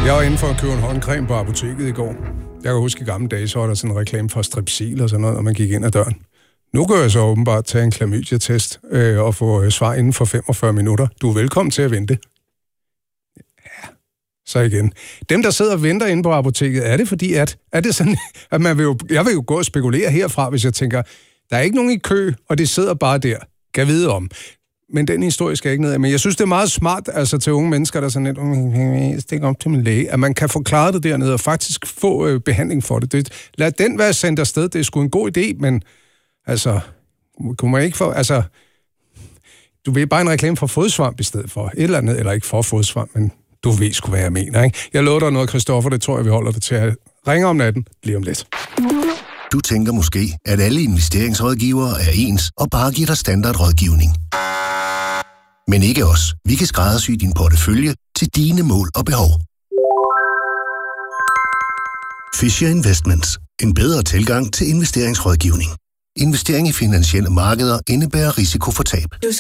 Jeg var inde for at købe en håndcreme på apoteket i går. Jeg kan huske, i gamle dage, så var der sådan en reklame for Strepsil og sådan noget, når man gik ind ad døren. Nu kan jeg så åbenbart tage en klamydia-test og få svar inden for 45 minutter. Du er velkommen til at vente. Ja, så igen. Dem, der sidder og venter inde på apoteket, er det fordi, at det sådan, at jeg vil jo gå og spekulere herfra, hvis jeg tænker, der er ikke nogen i kø, og det sidder bare der. Kan vide om. Men den historie skal ikke ned af. Men jeg synes, det er meget smart altså, til unge mennesker, der sådan lidt, stik op til min læge, at man kan forklare det dernede og faktisk få behandling for det. Lad den være sendt afsted. Det er sgu en god idé, men altså, kunne man ikke få, altså, du vil bare en reklame for fodsvamp i stedet for et eller andet, eller ikke for fodsvamp, men du ved sgu, hvad jeg mener, ikke? Jeg lover dig noget, Christoffer, det tror jeg, vi holder det til at ringe om natten lige om lidt. Du tænker måske, at alle investeringsrådgivere er ens og bare giver dig standardrådgivning. Men ikke os. Vi kan skræddersy din portefølje til dine mål og behov. Fisher Investments. En bedre tilgang til investeringsrådgivning. Investering i finansielle markeder indebærer risiko for tab. Du